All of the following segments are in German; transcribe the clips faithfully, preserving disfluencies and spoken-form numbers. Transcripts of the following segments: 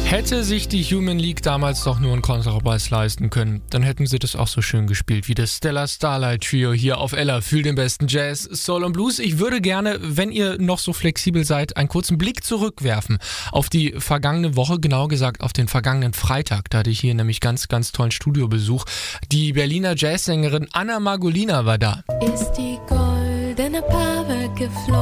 Hätte sich die Human League damals doch nur einen Kontrabass leisten können, dann hätten sie das auch so schön gespielt wie das Stellar Starlight Trio hier auf Ella für den besten Jazz, Soul und Blues. Ich würde gerne, wenn ihr noch so flexibel seid, einen kurzen Blick zurückwerfen auf die vergangene Woche, genauer gesagt auf den vergangenen Freitag. Da hatte ich hier nämlich ganz, ganz tollen Studiobesuch. Die Berliner Jazzsängerin Anna Margolina war da. Ist die goldene Paare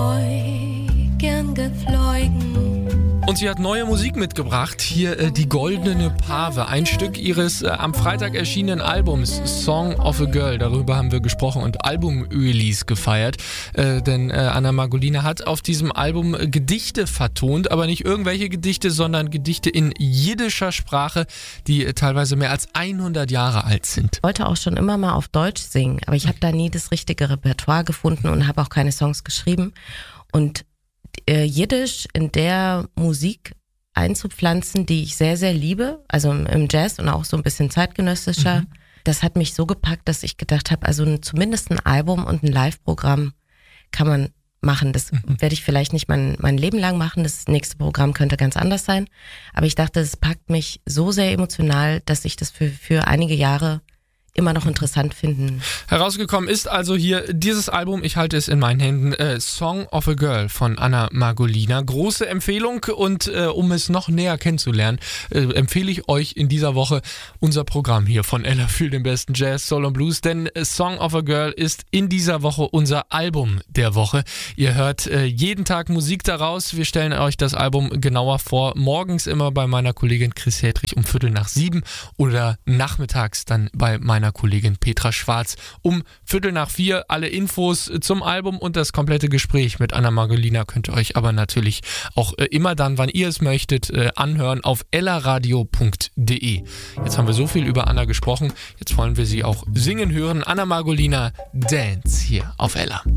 geflogen, geflogen. Und sie hat neue Musik mitgebracht. Hier äh, die Goldene Pave, ein Stück ihres äh, am Freitag erschienenen Albums Song of a Girl. Darüber haben wir gesprochen und Album-Release gefeiert. Äh, denn äh, Anna Margolina hat auf diesem Album äh, Gedichte vertont, aber nicht irgendwelche Gedichte, sondern Gedichte in jiddischer Sprache, die äh, teilweise mehr als hundert Jahre alt sind. Ich wollte auch schon immer mal auf Deutsch singen, aber ich habe da nie das richtige Repertoire gefunden und habe auch keine Songs geschrieben. Und Äh, Jiddisch in der Musik einzupflanzen, die ich sehr, sehr liebe, also im, im Jazz und auch so ein bisschen zeitgenössischer, mhm. das hat mich so gepackt, dass ich gedacht habe, also ein, zumindest ein Album und ein Live-Programm kann man machen. Das mhm. werde ich vielleicht nicht mein, mein Leben lang machen, das nächste Programm könnte ganz anders sein, aber ich dachte, es packt mich so sehr emotional, dass ich das für, für einige Jahre immer noch interessant finden. Herausgekommen ist also hier dieses Album, ich halte es in meinen Händen, äh, Song of a Girl von Anna Margolina. Große Empfehlung und äh, um es noch näher kennenzulernen, äh, empfehle ich euch in dieser Woche unser Programm hier von Ella für den besten Jazz, Soul und Blues, denn äh, Song of a Girl ist in dieser Woche unser Album der Woche. Ihr hört äh, jeden Tag Musik daraus. Wir stellen euch das Album genauer vor, morgens immer bei meiner Kollegin Chris Hedrich um Viertel nach sieben oder nachmittags dann bei meiner Kollegin Petra Schwarz um Viertel nach vier. Alle Infos zum Album und das komplette Gespräch mit Anna Margolina könnt ihr euch aber natürlich auch äh, immer dann, wann ihr es möchtet, äh, anhören auf ellaradio punkt de. Jetzt haben wir so viel über Anna gesprochen, jetzt wollen wir sie auch singen hören. Anna Margolina, Dance hier auf Ella.